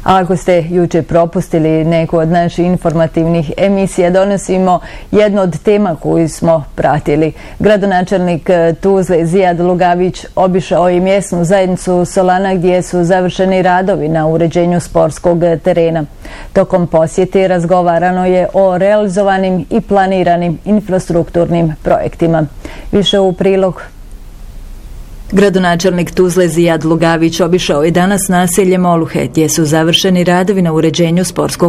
A ako ste juče propustili neku od naših informativnih emisija, donosimo jednu od tema koju smo pratili. Gradonačelnik Tuzle Zijad Lugavić obišao je mjesnu zajednicu Solana gdje su završeni radovi na uređenju sportskog terena. Tokom posjete razgovarano je o realizovanim i planiranim infrastrukturnim projektima. Više u prilog. Gradonačelnik Tuzle Zijad Lugavić obišao je danas naselje Moluhe gdje su završeni radovi na uređenju sportskog